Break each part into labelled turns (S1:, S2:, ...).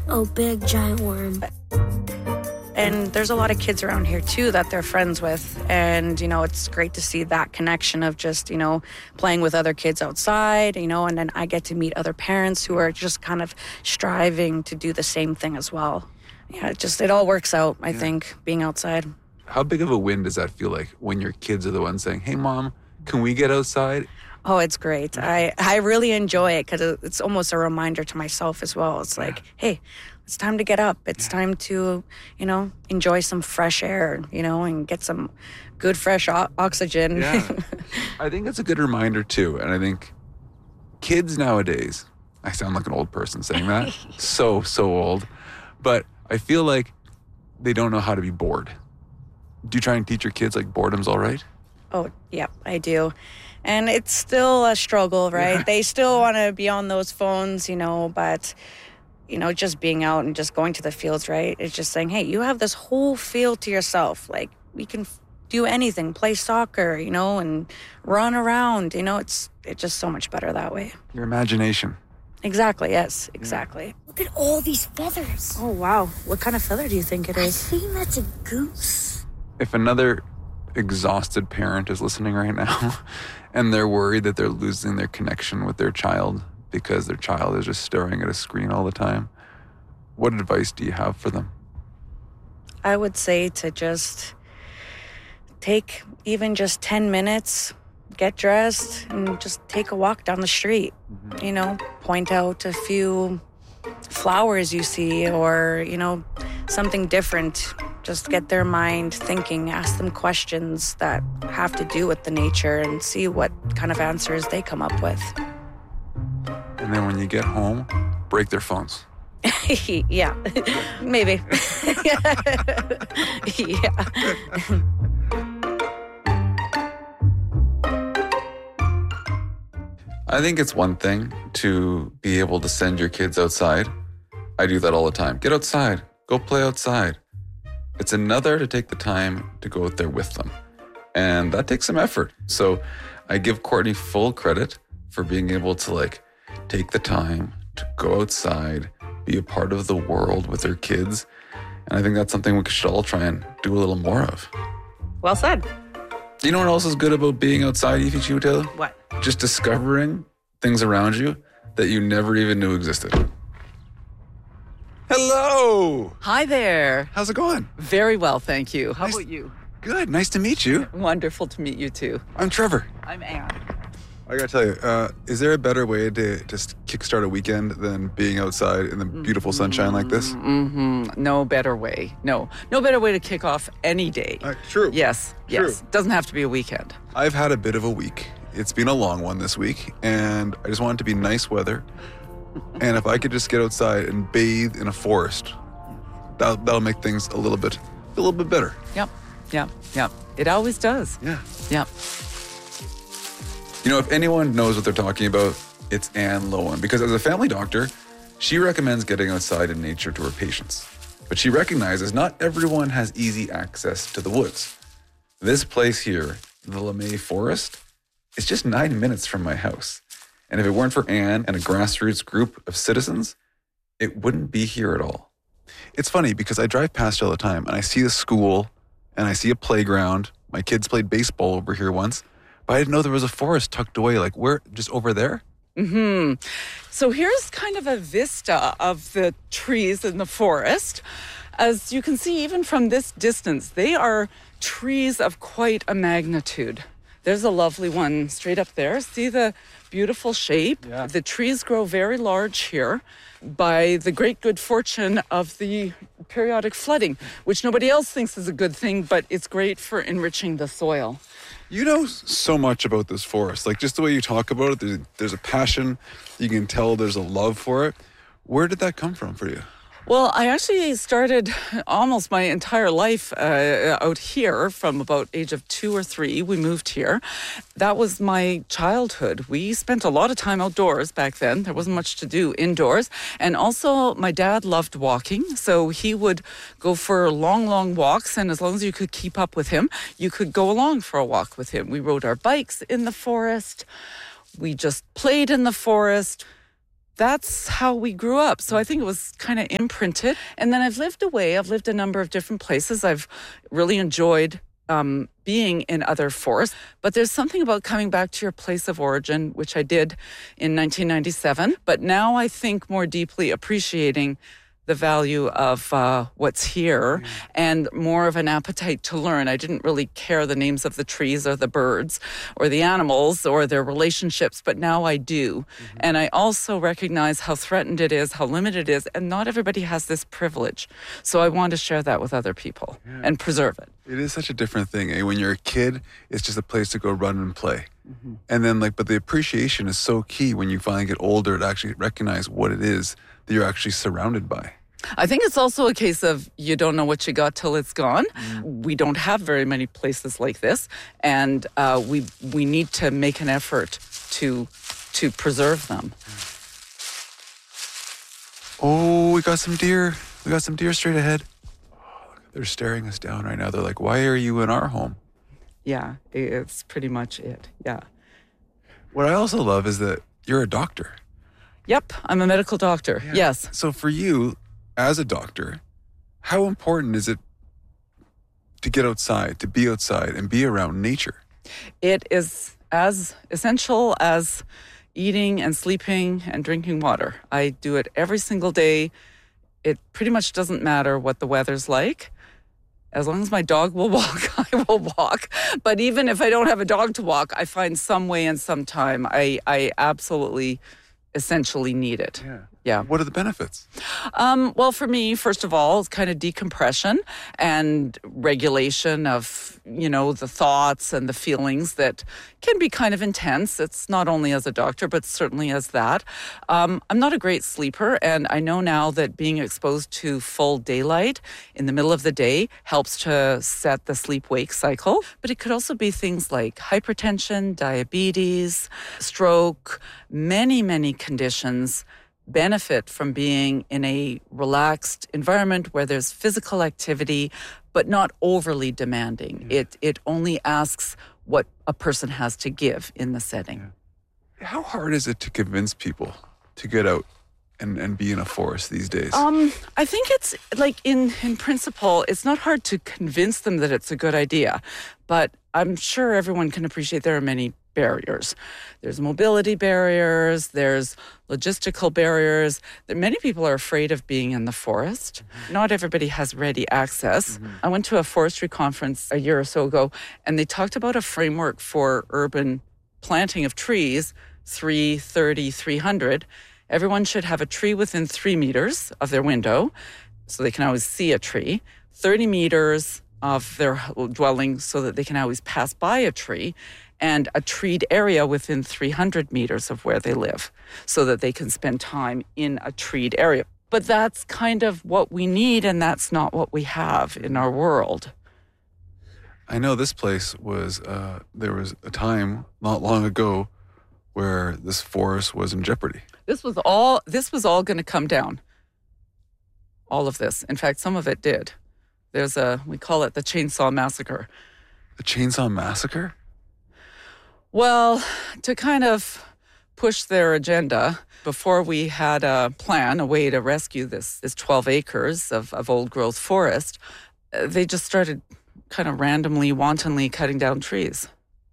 S1: Oh, big giant worm.
S2: And there's a lot of kids around here, too, that they're friends with. And, it's great to see that connection of just, playing with other kids outside, and then I get to meet other parents who are just kind of striving to do the same thing as well. Yeah, it all works out, I think, being outside.
S3: How big of a win does that feel like when your kids are the ones saying, hey, Mom, can we get outside?
S2: Oh, it's great. I really enjoy it because it's almost a reminder to myself as well. It's like, hey, it's time to get up. It's time to, enjoy some fresh air, and get some good fresh oxygen.
S3: Yeah. I think it's a good reminder too. And I think kids nowadays, I sound like an old person saying that, so old, but I feel like they don't know how to be bored. Do you try and teach your kids like boredom's all right?
S2: Oh, yeah, I do. And it's still a struggle, right? Yeah. They still want to be on those phones, but, just being out and just going to the fields, right? It's just saying, hey, you have this whole field to yourself. Like, we can do anything, play soccer, and run around. It's just so much better that way.
S3: Your imagination.
S2: Exactly, yes, exactly.
S1: Look at all these feathers.
S2: Oh, wow. What kind of feather do you think it is?
S1: I think that's a goose.
S3: If another exhausted parent is listening right now and they're worried that they're losing their connection with their child because their child is just staring at a screen all the time, what advice do you have for them?
S2: I would say to just take even just 10 minutes, get dressed, and just take a walk down the street. Point out a few flowers you see or, something different. Just get their mind thinking, ask them questions that have to do with the nature and see what kind of answers they come up with.
S3: And then when you get home, break their phones.
S2: Yeah, maybe. Yeah.
S3: I think it's one thing to be able to send your kids outside. I do that all the time. Get outside. Go play outside. It's another to take the time to go out there with them. And that takes some effort. So I give Courtney full credit for being able to take the time to go outside, be a part of the world with her kids. And I think that's something we should all try and do a little more of.
S2: Well said.
S3: You know what else is good about being outside, Aoife Chiwetel?
S2: What?
S3: Just discovering things around you that you never even knew existed. Hello!
S4: Hi there.
S3: How's it going?
S4: Very well, thank you. How about you?
S3: Good. Nice to meet you.
S4: Wonderful to meet you, too.
S3: I'm Trevor.
S4: I'm Anne.
S3: I gotta tell you, is there a better way to just kickstart a weekend than being outside in the beautiful sunshine like this?
S4: No better way. No better way to kick off any day.
S3: True.
S4: Yes.
S3: True.
S4: Doesn't have to be a weekend.
S3: I've had a bit of a week. It's been a long one this week, and I just want it to be nice weather. And if I could just get outside and bathe in a forest, that'll make things a little bit better.
S4: Yep. It always does.
S3: Yeah.
S4: Yep.
S3: If anyone knows what they're talking about, it's Anne Lowen. Because as a family doctor, she recommends getting outside in nature to her patients. But she recognizes not everyone has easy access to the woods. This place here, the LeMay Forest, is just 9 minutes from my house. And if it weren't for Anne and a grassroots group of citizens, it wouldn't be here at all. It's funny because I drive past all the time and I see a school and I see a playground. My kids played baseball over here once, but I didn't know there was a forest tucked away. Where? Just over there?
S4: So here's kind of a vista of the trees in the forest. As you can see, even from this distance, they are trees of quite a magnitude. There's a lovely one straight up there. See the beautiful shape? Yeah. The trees grow very large here by the great good fortune of the periodic flooding, which nobody else thinks is a good thing, but it's great for enriching the soil.
S3: You know so much about this forest. Just the way you talk about it, there's a passion. You can tell there's a love for it. Where did that come from for you?
S4: Well, I actually started almost my entire life out here from about age of 2 or 3. We moved here. That was my childhood. We spent a lot of time outdoors back then. There wasn't much to do indoors. And also my dad loved walking. So he would go for long, long walks. And as long as you could keep up with him, you could go along for a walk with him. We rode our bikes in the forest. We just played in the forest. that's how we grew up. So I think it was kind of imprinted. And then I've lived away. I've lived a number of different places. I've really enjoyed being in other forests. But there's something about coming back to your place of origin, which I did in 1997. But now I think more deeply appreciating the value of what's here and more of an appetite to learn. I didn't really care the names of the trees or the birds or the animals or their relationships, but now I do. And I also recognize how threatened it is, how limited it is, and not everybody has this privilege. So I want to share that with other people and preserve it.
S3: It is such a different thing. Eh? When you're a kid, it's just a place to go run and play. And then but the appreciation is so key when you finally get older to actually recognize what it is that you're actually surrounded by.
S4: I think it's also a case of you don't know what you got till it's gone. We don't have very many places like this, and we need to make an effort to preserve them.
S3: Oh, we got some deer. We got some deer straight ahead. Oh, they're staring us down right now. They're like, why are you in our home?
S4: Yeah, it's pretty much it. Yeah.
S3: What I also love is that you're a doctor.
S4: Yep, I'm a medical doctor.
S3: Yeah.
S4: Yes.
S3: So for you, as a doctor, how important is it to get outside, to be outside and be around nature?
S4: It is as essential as eating and sleeping and drinking water. I do it every single day. It pretty much doesn't matter what the weather's like. As long as my dog will walk, I will walk. But even if I don't have a dog to walk, I find some way and some time. I absolutely, essentially need it. Yeah.
S3: What are the benefits?
S4: Well, for me, first of all, it's kind of decompression and regulation of, the thoughts and the feelings that can be kind of intense. It's not only as a doctor, but certainly as that. I'm not a great sleeper, and I know now that being exposed to full daylight in the middle of the day helps to set the sleep-wake cycle. But it could also be things like hypertension, diabetes, stroke, many, many conditions benefit from being in a relaxed environment where there's physical activity, but not overly demanding. It only asks what a person has to give in the setting.
S3: How hard is it to convince people to get out and be in a forest these days?
S4: I think it's like in principle, it's not hard to convince them that it's a good idea, but I'm sure everyone can appreciate there are many barriers. There's mobility barriers, there's logistical barriers. Many people are afraid of being in the forest. Not everybody has ready access. I went to a forestry conference a year or so ago, and they talked about a framework for urban planting of trees, 330, 300. Everyone should have a tree within 3 meters of their window, so they can always see a tree, 30 meters of their dwelling so that they can always pass by a tree, and a treed area within 300 meters of where they live so that they can spend time in a treed area. But that's kind of what we need, and that's not what we have in our world.
S3: I know this place was, there was a time not long ago where this forest was in jeopardy.
S4: This was all going to come down. All of this. In fact, some of it did. We call it the Chainsaw Massacre.
S3: The Chainsaw Massacre?
S4: Well, to kind of push their agenda, before we had a plan, a way to rescue this 12 acres of old-growth forest, they just started kind of randomly, wantonly cutting down trees.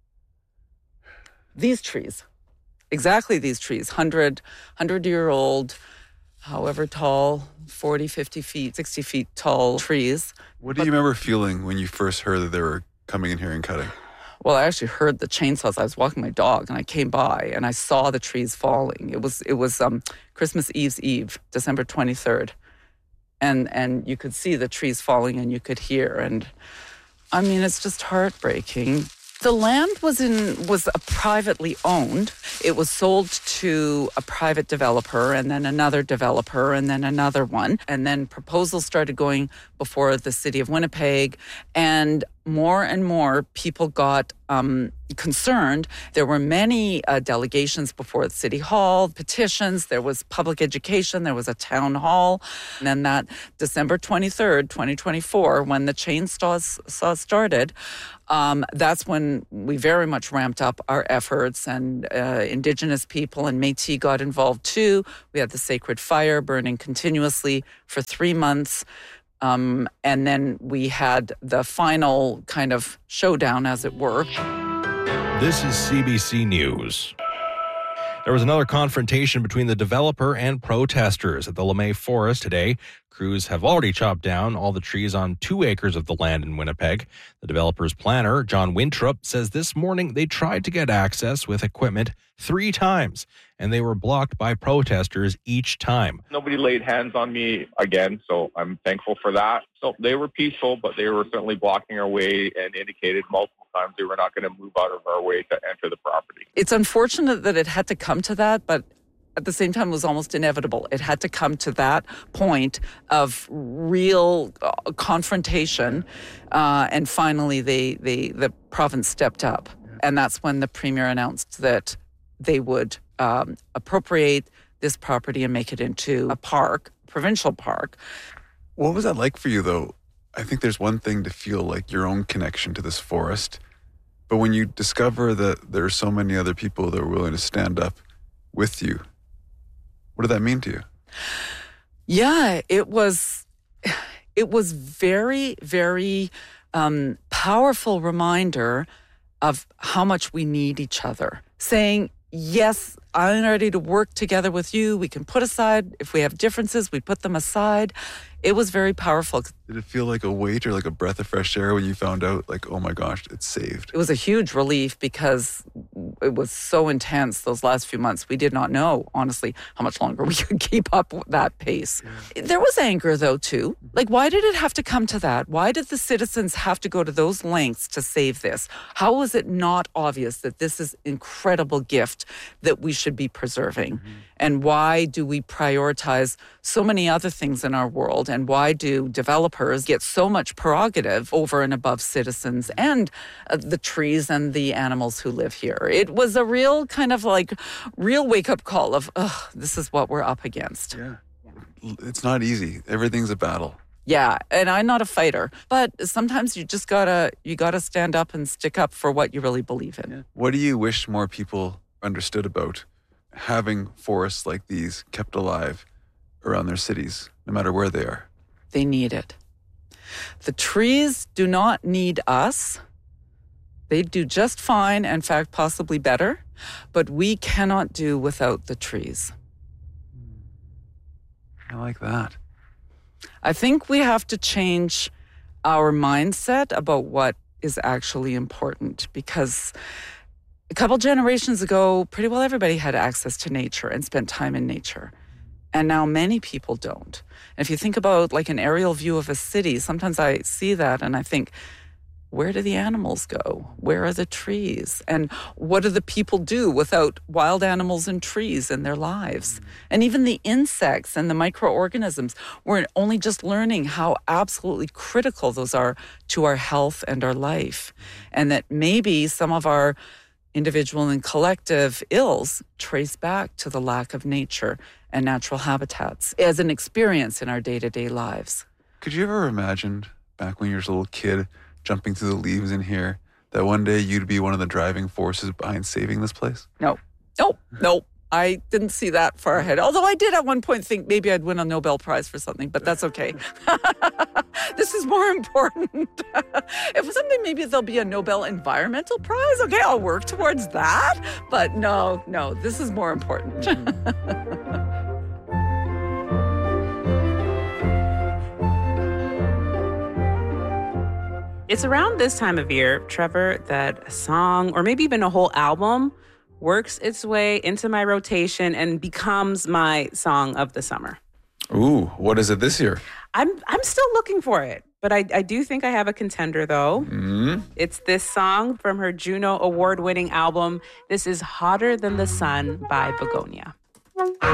S4: These trees. Exactly these trees. 100-year-old, however tall, 40, 50 feet, 60 feet tall trees.
S3: What do you remember feeling when you first heard that they were coming in here and cutting?
S4: Well, I actually heard the chainsaws. I was walking my dog, and I came by, and I saw the trees falling. It was Christmas Eve's Eve, December 23rd, and you could see the trees falling, and you could hear. And I mean, it's just heartbreaking. The land was privately owned. It was sold to a private developer, and then another developer, and then another one. And then proposals started going before the city of Winnipeg. And more and more people got concerned. There were many delegations before City Hall, petitions, there was public education, there was a town hall. And then that December 23rd, 2024, when the chainsaw started, that's when we very much ramped up our efforts, and Indigenous people and Métis got involved too. We had the sacred fire burning continuously for 3 months. And then we had the final kind of showdown, as it were.
S5: This is CBC News. There was another confrontation between the developer and protesters at the LeMay Forest today. Crews have already chopped down all the trees on 2 acres of the land in Winnipeg. The developer's planner, John Winthrop, says this morning they tried to get access with equipment 3 times, and they were blocked by protesters each time.
S6: Nobody laid hands on me again, so I'm thankful for that. So they were peaceful, but they were certainly blocking our way and indicated multiple times they were not going to move out of our way to enter the property.
S4: It's unfortunate that it had to come to that, but at the same time, it was almost inevitable. It had to come to that point of real confrontation, and finally, the province stepped up, and that's when the premier announced that they would appropriate this property and make it into a park, provincial park.
S3: What was that like for you, though? I think there's one thing to feel like your own connection to this forest, but when you discover that there are so many other people that are willing to stand up with you, what did that mean to you?
S4: Yeah, it was very, very powerful reminder of how much we need each other. Saying, yes, I'm ready to work together with you. We can put aside, if we have differences, we put them aside. It was very powerful.
S3: Did it feel like a weight or like a breath of fresh air when you found out, like, oh my gosh, it's saved?
S4: It was a huge relief because it was so intense those last few months. We did not know, honestly, how much longer we could keep up with that pace. Yeah. There was anger, though, too. Like, why did it have to come to that? Why did the citizens have to go to those lengths to save this? How was it not obvious that this is an incredible gift that we should be preserving? Mm-hmm. And why do we prioritize so many other things in our world? And why do developers get so much prerogative over and above citizens and the trees and the animals who live here? It was a real kind of like real wake-up call of, this is what we're up against.
S3: Yeah. It's not easy. Everything's a battle.
S4: Yeah, and I'm not a fighter, but sometimes you just gotta stand up and stick up for what you really believe in.
S3: Yeah. What do you wish more people understood about having forests like these kept alive around their cities, no matter where they are?
S4: They need it. The trees do not need us. They do just fine, in fact, possibly better, but we cannot do without the trees.
S3: I like that.
S4: I think we have to change our mindset about what is actually important, because a couple generations ago, pretty well everybody had access to nature and spent time in nature. And now many people don't. And if you think about like an aerial view of a city, sometimes I see that and I think, where do the animals go? Where are the trees? And what do the people do without wild animals and trees in their lives? And even the insects and the microorganisms, we're only just learning how absolutely critical those are to our health and our life. And that maybe some of our individual and collective ills trace back to the lack of nature and natural habitats as an experience in our day-to-day lives.
S3: Could you ever imagine back when you were a little kid jumping through the leaves in here that one day you'd be one of the driving forces behind saving this place?
S4: No. I didn't see that far ahead. Although I did at one point think maybe I'd win a Nobel Prize for something, but that's okay. This is more important. If someday maybe there'll be a Nobel Environmental Prize, okay, I'll work towards that. But no, this is more important.
S7: It's around this time of year, Trevor, that a song or maybe even a whole album works its way into my rotation and becomes my song of the summer.
S3: Ooh, what is it this year?
S7: I'm still looking for it, but I do think I have a contender, though. Mm-hmm. It's this song from her Juno Award-winning album. This is Hotter Than the Sun by Begonia.